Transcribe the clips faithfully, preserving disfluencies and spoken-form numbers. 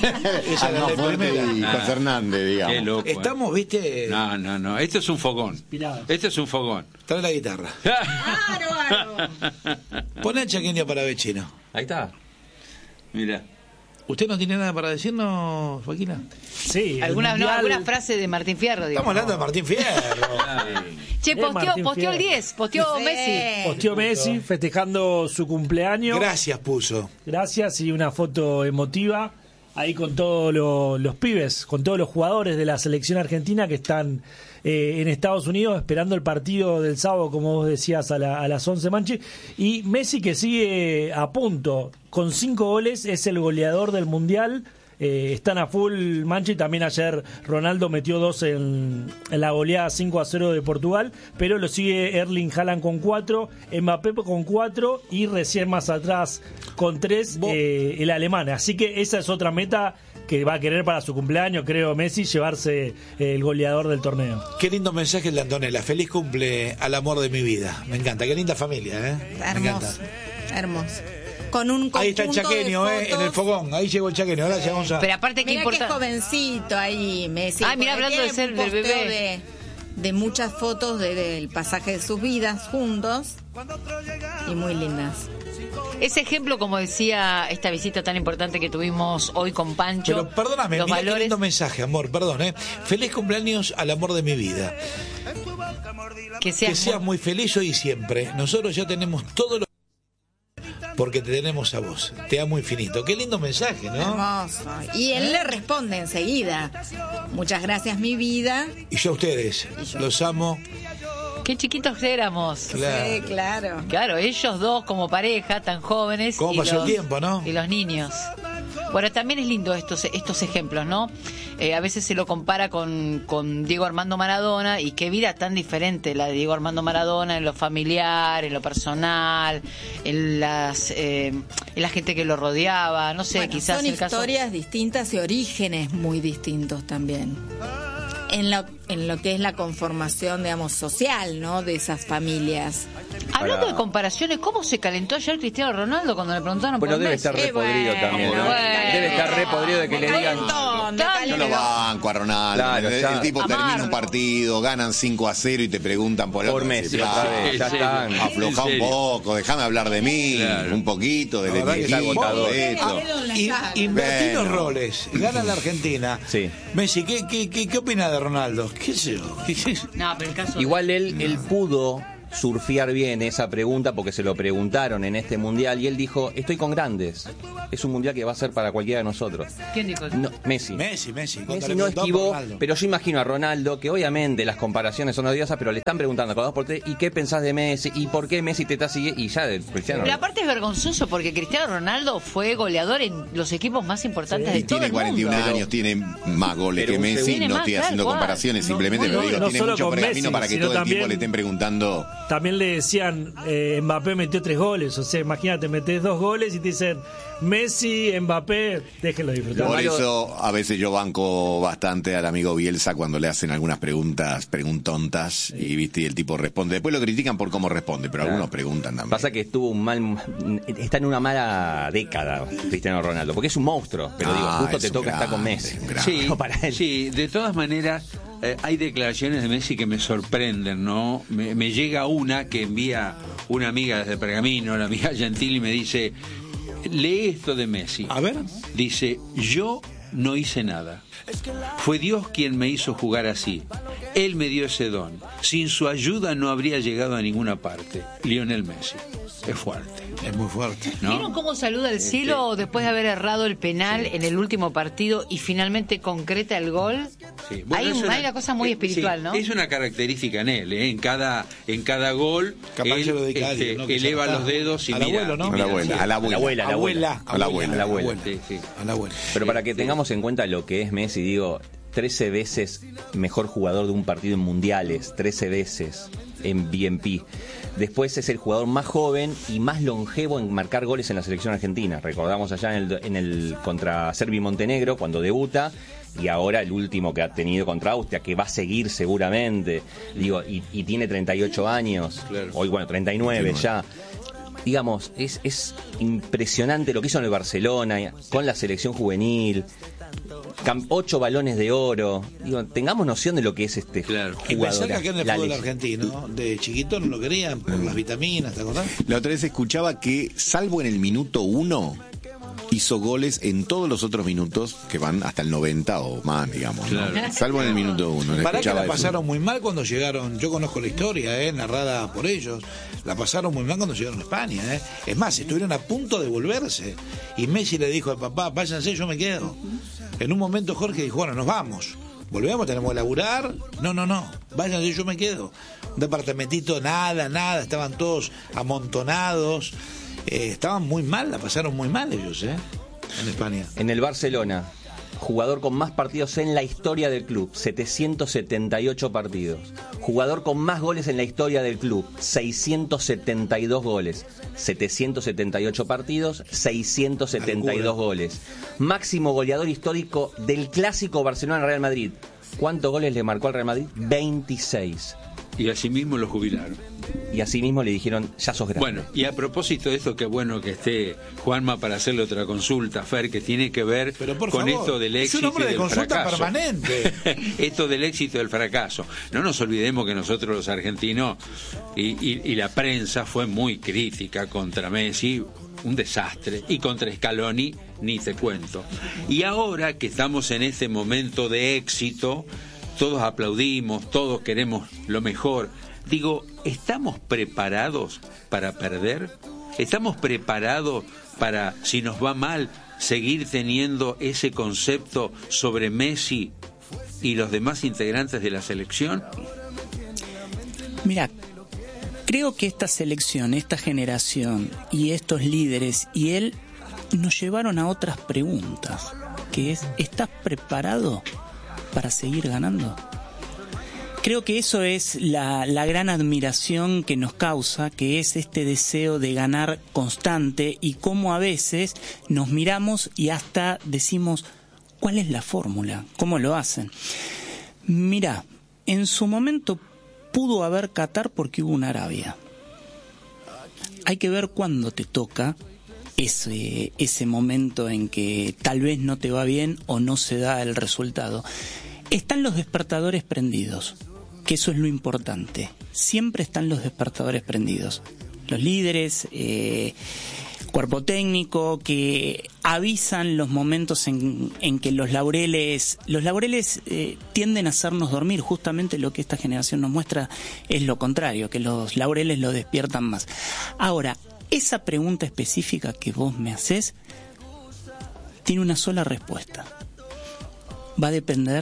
Esa era la primera. Y Ah, con Fernández, digamos. Qué loco. Estamos, viste. No, no, no. Esto es un fogón. Mirá. Esto es un fogón. Trae la guitarra. Poné el chaqueño para Vecino. Ahí está. Mira. ¿Usted no tiene nada para decirnos, Joaquina? Sí. el Alguna, no, mundial- alguna frase de Martín Fierro, digo. Estamos hablando de Martín Fierro. Che, Eh, posteó, Martín posteó el Fierro. diez, posteó Sí. Messi. Posteó Messi festejando su cumpleaños. Gracias, puso. Gracias, y una foto emotiva ahí con todos lo- los pibes, con todos los jugadores de la selección argentina que están eh, en Estados Unidos esperando el partido del sábado, como vos decías, a, la- a las once, Manchi. Y Messi, que sigue a punto, con cinco goles, es el goleador del Mundial. Eh, están a full, Manchi. También ayer Ronaldo metió dos en, en la goleada cinco a cero de Portugal, pero lo sigue Erling Haaland con cuatro, Mbappé con cuatro y recién más atrás con tres eh, el alemán. Así que esa es otra meta que va a querer para su cumpleaños, creo, Messi, llevarse eh, el goleador del torneo. Qué lindo mensaje el de Antonella. Feliz cumple al amor de mi vida. Me encanta. Qué linda familia, ¿eh? Me encanta. Hermoso, hermoso. Con un Ahí está el conjunto de chaqueño, ¿eh? En el fotos. fogón. Ahí llegó el chaqueño. Ahora llegamos a... Pero aparte, ¿qué Mira que es importa? jovencito ahí, Messi. Ah, mira, porque hablando de tiene ser un del posteo bebé. De, de muchas fotos de- del pasaje de sus vidas juntos. Y muy lindas. Ese ejemplo, como decía, esta visita tan importante que tuvimos hoy con Pancho. Pero perdóname, los mira qué valores. lindo mensaje, amor. Perdón, ¿eh? Feliz cumpleaños al amor de mi vida. Que Que seas seas muy feliz hoy y siempre. Nosotros ya tenemos todo lo... Porque te tenemos a vos. Te amo infinito. Qué lindo mensaje, ¿no? Hermoso. Y él le responde enseguida. Muchas gracias, mi vida. Y yo a ustedes. Los amo. Qué chiquitos éramos. Claro. Sí, claro. Claro, ellos dos como pareja, tan jóvenes. ¿Cómo y pasó los, el tiempo, no? Y los niños. Bueno, también es lindo estos estos ejemplos, ¿no? Eh, a veces se lo compara con, con Diego Armando Maradona, y qué vida tan diferente la de Diego Armando Maradona en lo familiar, en lo personal, en las eh, en la gente que lo rodeaba, no sé, Bueno, quizás son el caso... historias distintas y orígenes muy distintos también. En lo, en lo que es la conformación, digamos, social, ¿no? De esas familias. Hablando Para- de comparaciones, ¿cómo se calentó ayer Cristiano Ronaldo cuando le preguntaron Bueno, por debe Messi? estar re Eh, podrido bueno, también, ¿no? bueno. Debe estar re podrido de que le digan... Calentón, de Tan- Yo lo banco a Ronaldo. Claro, el, ya. el tipo termina Amargo. un partido, ganan cinco a cero y te preguntan por, Por otro. Messi, Decís, otra ah, vez, ya en están. serio. afloja En un serio. poco, déjame hablar de mí, Claro. un poquito, de, La de verdad mi que está equipo, agotador. de esto. Y, invertir los Bueno. roles. Gana la Argentina. Sí. Messi, ¿qué, qué, qué, qué opina de Ronaldo? ¿Qué sé yo? ¿Qué sé yo? No, pero el caso... Igual él, él pudo surfear bien esa pregunta porque se lo preguntaron en este mundial y él dijo, estoy con grandes, es un mundial que va a ser para cualquiera de nosotros. ¿Quién dijo eso? No, Messi. Messi, Messi. cuando Messi le no preguntaban por esquivó, Ronaldo. pero yo imagino a Ronaldo que obviamente las comparaciones son odiosas, pero le están preguntando cada dos por tres, ¿y qué pensás de Messi? ¿Y por qué Messi te está siguiendo? Y ya de Cristiano. Pero aparte es vergonzoso porque Cristiano Ronaldo fue goleador en los equipos más importantes de Y todo tiene el cuarenta y un mundo. años, tiene más goles Pero que un Messi. segundo. No Tiene estoy más, haciendo tal cual. comparaciones, No, simplemente no, lo digo. no tiene solo mucho con pergamino Messi, para que sino todo el tiempo también- le estén preguntando. También le decían, eh, Mbappé metió tres goles, o sea, imagínate, metés dos goles y te dicen, Messi, Mbappé, déjenlo disfrutar. Por Mario- eso a veces yo banco bastante al amigo Bielsa cuando le hacen algunas preguntas, preguntontas, y viste, y el tipo responde. Después lo critican por cómo responde, pero Claro. algunos preguntan también. Pasa que estuvo un mal, está en una mala década Cristiano Ronaldo, porque es un monstruo, pero digo, Ah, justo es te un toca estar con grande, Messi. un grande. Sí, No, para él. sí, de todas maneras, eh, hay declaraciones de Messi que me sorprenden, ¿no? Me, me llega una que envía una amiga desde Pergamino, la amiga Gentili, y me dice, lee esto de Messi. A ver. Dice, yo no hice nada. Fue Dios quien me hizo jugar así. Él me dio ese don. Sin su ayuda no habría llegado a ninguna parte. Lionel Messi. Es fuerte, Es muy fuerte. ¿no? ¿Vieron cómo saluda el cielo después de haber errado el penal en el último partido y finalmente concreta el gol? Sí. Bueno, hay, es un- una- hay una cosa muy eh, espiritual, sí, ¿no? Es una característica en él, ¿eh? En cada en cada gol Capaz él se lo dedica a este, alguien, ¿no? Que eleva ya está. los dedos y Al mira, abuelo, ¿no? y A la mira abuela, hacia- a la abuela. abuela, la abuela. A la abuela. A la abuela. Sí, sí. A la abuela. Pero para que Sí. tengamos en cuenta lo que es Messi, digo, trece veces mejor jugador de un partido en mundiales, trece veces en B M P. Después es el jugador más joven y más longevo en marcar goles en la selección argentina. Recordamos allá en el, en el contra Serbia y Montenegro cuando debuta, y ahora el último que ha tenido contra Austria, que va a seguir seguramente. Digo, y, y tiene treinta y ocho años, Claro. hoy bueno, treinta y nueve ya. Digamos, es, es impresionante lo que hizo en el Barcelona, con la selección juvenil. Cam- ocho balones de oro. Digo, tengamos noción de lo que es este Claro. Y pensá jugador. que acá en el La fútbol ley- argentino, de chiquito no lo querían por las vitaminas, ¿te acordás? La otra vez escuchaba que, salvo en el minuto uno, hizo goles en todos los otros minutos que van hasta el noventa o más, digamos, ¿no? Claro. Salvo en el minuto uno. le Para que escuchaba la eso. pasaron muy mal cuando llegaron, yo conozco la historia, eh, narrada por ellos, la pasaron muy mal cuando llegaron a España. Eh. Es más, estuvieron a punto de volverse. Y Messi le dijo al papá, váyanse, yo me quedo. En un momento Jorge dijo, bueno, nos vamos. Volvemos, tenemos que laburar. No, no, no, váyanse, yo me quedo. Un departamentito, nada, nada, estaban todos amontonados. Eh, estaban muy mal, la pasaron muy mal ellos, ¿eh? En España. En el Barcelona, jugador con más partidos en la historia del club, setecientos setenta y ocho partidos. Jugador con más goles en la historia del club, seiscientos setenta y dos goles. setecientos setenta y ocho partidos, seiscientos setenta y dos goles. Máximo goleador histórico del clásico Barcelona-Real Madrid. ¿Cuántos goles le marcó al Real Madrid? veintiséis. Y asimismo lo jubilaron. Y así mismo le dijeron, ya sos grande. Bueno, y a propósito de esto, qué bueno que esté Juanma para hacerle otra consulta, Fer, que tiene que ver Pero por con favor, esto del es un éxito hombre y de del consulta fracaso. permanente. Esto del éxito y del fracaso. No nos olvidemos que nosotros los argentinos y, y, y la prensa fue muy crítica contra Messi, un desastre, y contra Scaloni ni te cuento. Y ahora que estamos en este momento de éxito, todos aplaudimos, todos queremos lo mejor. Digo, ¿estamos preparados para perder? ¿Estamos preparados para, si nos va mal, seguir teniendo ese concepto sobre Messi y los demás integrantes de la selección? Mira, creo que esta selección, esta generación y estos líderes y él nos llevaron a otras preguntas, que es, ¿estás preparado para seguir ganando? Creo que eso es la, la gran admiración que nos causa, que es este deseo de ganar constante y cómo a veces nos miramos y hasta decimos, ¿cuál es la fórmula? ¿Cómo lo hacen? Mira, en su momento pudo haber Qatar porque hubo una Arabia. Hay que ver cuándo te toca ese, ese momento en que tal vez no te va bien o no se da el resultado. Están los despertadores prendidos, que eso es lo importante. Siempre están los despertadores prendidos. Los líderes, eh, cuerpo técnico, que avisan los momentos en, en que los laureles, los laureles eh, tienden a hacernos dormir. Justamente lo que esta generación nos muestra es lo contrario, que los laureles lo despiertan más. Ahora, esa pregunta específica que vos me hacés tiene una sola respuesta. Va a depender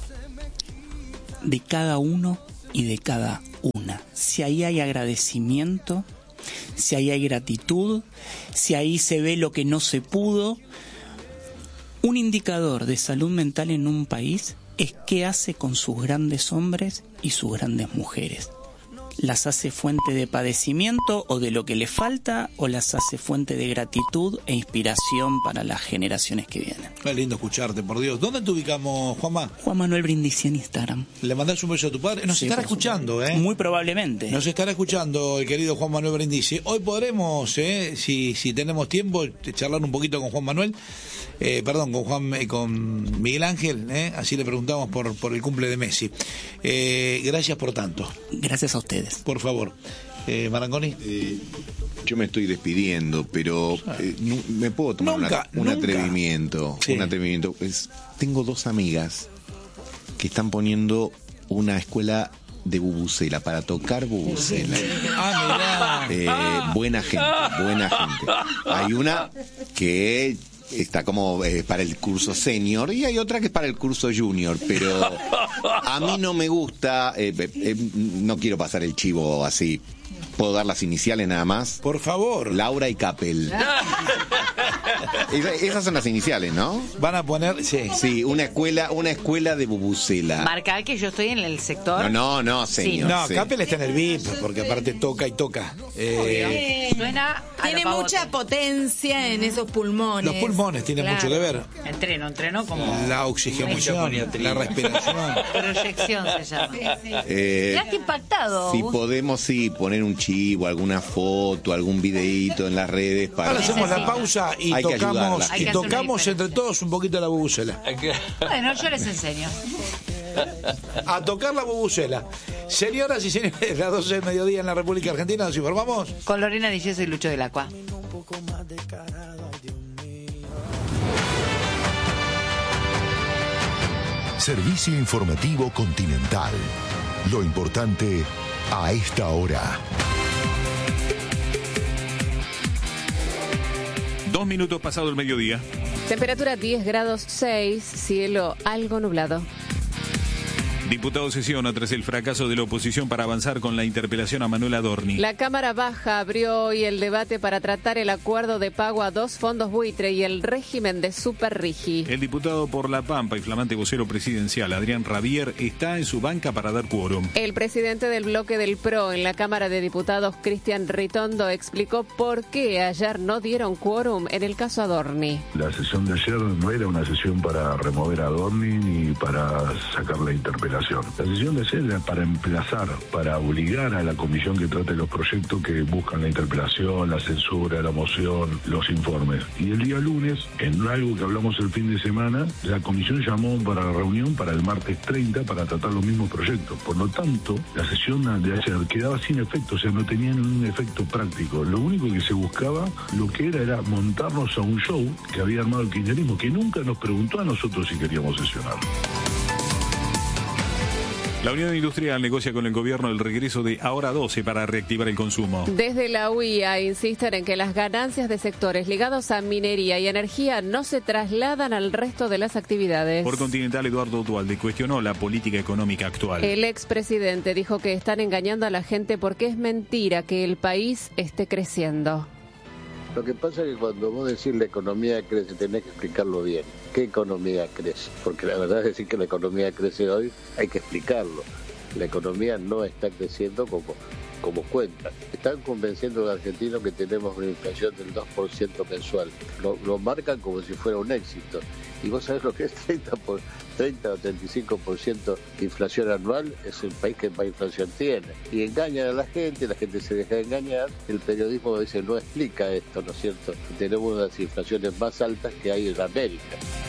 de cada uno y de cada una. Si ahí hay agradecimiento, si ahí hay gratitud, si ahí se ve lo que no se pudo. Un indicador de salud mental en un país es qué hace con sus grandes hombres y sus grandes mujeres. ¿Las hace fuente de padecimiento o de lo que le falta, o las hace fuente de gratitud e inspiración para las generaciones que vienen? Qué lindo escucharte, por Dios. ¿Dónde te ubicamos, Juanma? Juan Manuel Brindisi en Instagram. ¿Le mandás un beso a tu padre? Nos Sí, estará por escuchando, supuesto. ¿eh? Muy probablemente. Nos estará escuchando el querido Juan Manuel Brindisi. Hoy podremos, eh, si, si tenemos tiempo, charlar un poquito con Juan Manuel, eh, perdón, con Juan, eh, con Miguel Ángel, eh, así le preguntamos por, por el cumple de Messi. Eh, gracias por tanto. Gracias a ustedes. Por favor. Eh, Marangoni. Eh, yo me estoy despidiendo, pero eh, nu- me puedo tomar Nunca, una- un nunca. atrevimiento. Sí. Un atrevimiento. Es, tengo dos amigas que están poniendo una escuela de bubucela para tocar bubucela. Ah, mirá. Eh, buena gente, buena gente. Hay una que está como eh, para el curso senior y hay otra que es para el curso junior, pero a mí no me gusta, eh, eh, eh, no quiero pasar el chivo así. ¿Puedo dar las iniciales nada más? Por favor. Laura y Capel. Esa- esas son las iniciales, ¿no? Van a poner, sí. Sí, una escuela, una escuela de bubucela. Marcar que yo estoy en el sector. No, no, no, señor. No, sí. Capel está en el V I P, porque aparte toca y toca. Eh, Suena a Tiene la mucha pavota. potencia en esos pulmones. los pulmones tienen Claro. mucho que ver. Entreno, entreno como. La oxigenación, la respiración. Proyección se llama. Eh, Mirá qué impactado. Si Gus. podemos, sí, poner un chivo, alguna foto, algún videíto en las redes para... Ahora hacemos la pausa y hay que tocamos, ayudarla. y tocamos entre todos un poquito la bubucela. Bueno, yo les enseño. A tocar la bubucela. Señoras y señores, las doce del mediodía en la República Argentina, ¿nos informamos? Con Lorena Di Yeso y Lucho del Acua. Servicio informativo Continental. Lo importante a esta hora. Dos minutos pasado el mediodía. Temperatura diez grados seis, cielo algo nublado. Diputado sesiona tras el fracaso de la oposición para avanzar con la interpelación a Manuel Adorni. La Cámara Baja abrió hoy el debate para tratar el acuerdo de pago a dos fondos buitre y el régimen de Superrigi. El diputado por La Pampa y flamante vocero presidencial, Adrián Rabier, está en su banca para dar quórum. El presidente del bloque del P R O en la Cámara de Diputados, Cristian Ritondo, explicó por qué ayer no dieron quórum en el caso Adorni. La sesión de ayer no era una sesión para remover a Adorni ni para sacar la interpelación. La sesión de ayer era para emplazar, para obligar a la comisión que trate los proyectos que buscan la interpelación, la censura, la moción, los informes. Y el día lunes, en algo que hablamos el fin de semana, la comisión llamó para la reunión para el martes treinta para tratar los mismos proyectos. Por lo tanto, la sesión de ayer quedaba sin efecto, o sea, no tenía ningún efecto práctico. Lo único que se buscaba, lo que era, era montarnos a un show que había armado el kirchnerismo, que nunca nos preguntó a nosotros si queríamos sesionar. La Unión Industrial negocia con el gobierno el regreso de Ahora doce para reactivar el consumo. Desde la U I A insisten en que las ganancias de sectores ligados a minería y energía no se trasladan al resto de las actividades. Por Continental, Eduardo Dualde cuestionó la política económica actual. El expresidente dijo que están engañando a la gente porque es mentira que el país esté creciendo. Lo que pasa es que cuando vos decís la economía crece, tenés que explicarlo bien. ¿Qué economía crece? Porque la verdad es decir que la economía crece hoy, hay que explicarlo. La economía no está creciendo como, como cuenta. Están convenciendo a los argentinos que tenemos una inflación del dos por ciento mensual. Lo, lo marcan como si fuera un éxito. Y vos sabés lo que es treinta, por, treinta o treinta y cinco por ciento de inflación anual, es el país que más inflación tiene. Y engañan a la gente, la gente se deja engañar. El periodismo a veces no explica esto, ¿no es cierto? Tenemos una de las inflaciones más altas que hay en América.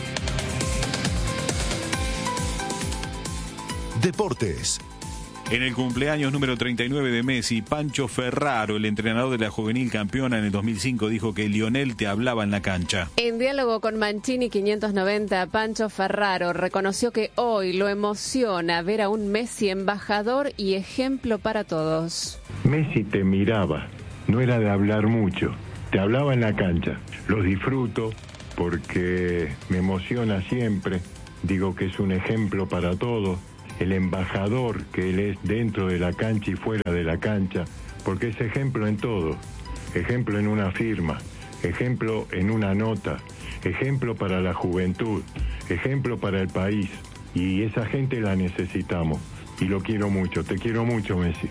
Deportes. En el cumpleaños número treinta y nueve de Messi, Pancho Ferraro, el entrenador de la juvenil campeona en el dos mil cinco, dijo que Lionel te hablaba en la cancha. En diálogo con Mancini quinientos noventa, Pancho Ferraro reconoció que hoy lo emociona ver a un Messi embajador y ejemplo para todos. Messi te miraba, no era de hablar mucho, te hablaba en la cancha. Los disfruto porque me emociona siempre, digo que es un ejemplo para todos. El embajador que él es dentro de la cancha y fuera de la cancha, porque es ejemplo en todo, ejemplo en una firma, ejemplo en una nota, ejemplo para la juventud, ejemplo para el país, y esa gente la necesitamos, y lo quiero mucho, te quiero mucho, Messi.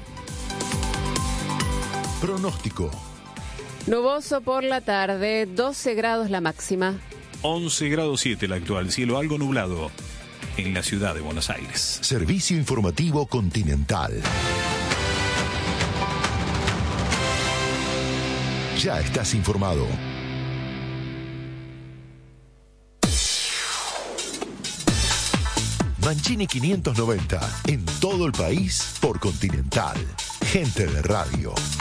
Pronóstico. Nuboso por la tarde, doce grados la máxima. once grados siete la actual, cielo algo nublado en la ciudad de Buenos Aires. Servicio informativo Continental. Ya estás informado. Mancini quinientos noventa, en todo el país por Continental. Gente de radio.